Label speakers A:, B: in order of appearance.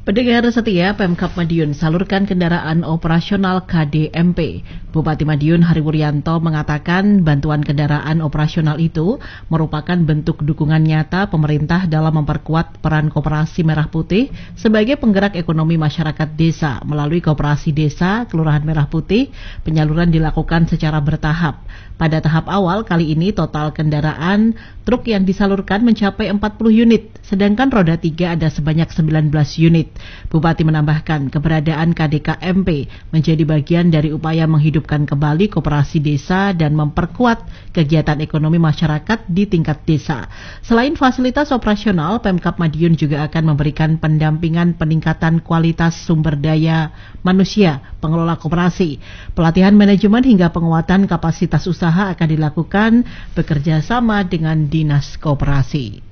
A: Pendengar setia, Pemkab Madiun salurkan kendaraan operasional KDMP. Bupati Madiun Hari Wuryanto mengatakan bantuan kendaraan operasional itu merupakan bentuk dukungan nyata pemerintah dalam memperkuat peran Koperasi Merah Putih sebagai penggerak ekonomi masyarakat desa. Melalui Koperasi Desa Kelurahan Merah Putih, penyaluran dilakukan secara bertahap. Pada tahap awal kali ini total kendaraan truk yang disalurkan mencapai 40 unit, sedangkan roda 3 ada sebanyak 19 unit. Bupati menambahkan keberadaan KDKMP menjadi bagian dari upaya menghidupkan kembali koperasi desa dan memperkuat kegiatan ekonomi masyarakat di tingkat desa. Selain fasilitas operasional, Pemkab Madiun juga akan memberikan pendampingan peningkatan kualitas sumber daya manusia pengelola koperasi. Pelatihan manajemen hingga penguatan kapasitas usaha akan dilakukan bekerja sama dengan Dinas Koperasi.